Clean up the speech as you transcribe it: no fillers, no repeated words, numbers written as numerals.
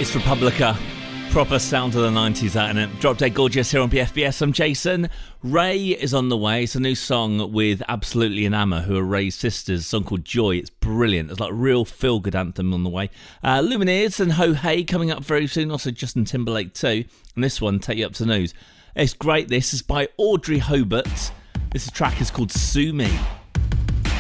It's Republica. Proper sound of the 90s, that, innit? Drop Dead Gorgeous here on BFBS. I'm Jason. Ray is on the way. It's a new song with Absolutely Enamor, who are Ray's sisters. A song called Joy. It's brilliant. It's like a real feel-good anthem on the way. Lumineers and Ho Hey coming up very soon. Also Justin Timberlake too. And this one, Take You Up to the News. It's great. This is by Audrey Hobart. This track is called Sue Me.